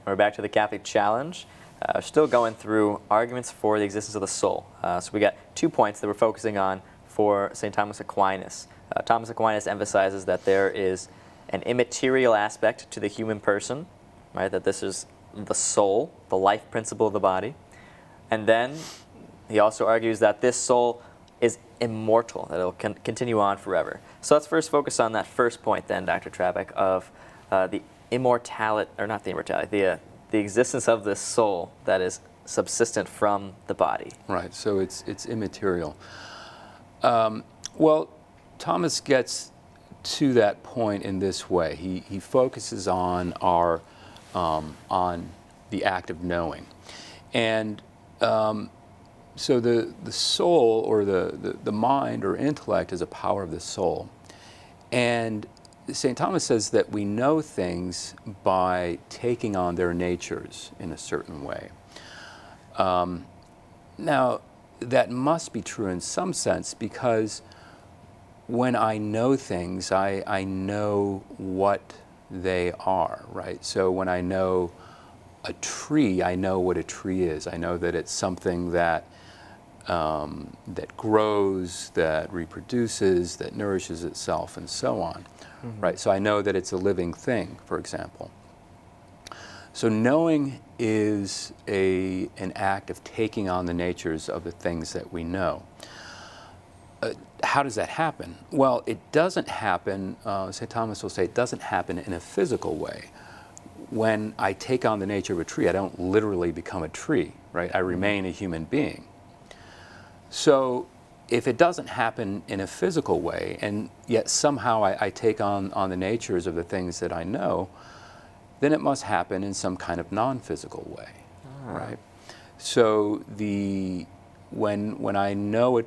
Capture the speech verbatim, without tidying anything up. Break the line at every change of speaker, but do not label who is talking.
We're back to the Catholic Challenge. Uh, still going through arguments for the existence of the soul. Uh, so we got two points that we're focusing on for Saint Thomas Aquinas. Uh, Thomas Aquinas emphasizes that there is an immaterial aspect to the human person, right? That this is the soul, the life principle of the body. And then he also argues that this soul is immortal, that it will con continue on forever. So let's first focus on that first point then, Doctor Trabeck, of uh, the immortality, or not the immortality, the, uh, the existence of this soul that is subsistent from the body.
Right, so it's, it's immaterial. Um, well, Thomas gets to that point in this way. He, he focuses on, our, um, on the act of knowing. And um, so the, the soul, or the, the, the mind or intellect, is a power of the soul. And Saint Thomas says that we know things by taking on their natures in a certain way. Um, now, that must be true in some sense, because when I know things, I, I know what they are, right? So when I know a tree, I know what a tree is. I know that it's something that um, that grows, that reproduces, that nourishes itself, and so on. Mm-hmm. Right? So I know that it's a living thing, for example. So knowing is a, an act of taking on the natures of the things that we know. Uh, how does that happen? Well, it doesn't happen, uh, Saint Thomas will say, it doesn't happen in a physical way. When I take on the nature of a tree, I don't literally become a tree, right? I remain a human being. So if it doesn't happen in a physical way, and yet somehow I, I take on, on the natures of the things that I know, then it must happen in some kind of non-physical way, ah. right? So the, when, when I know a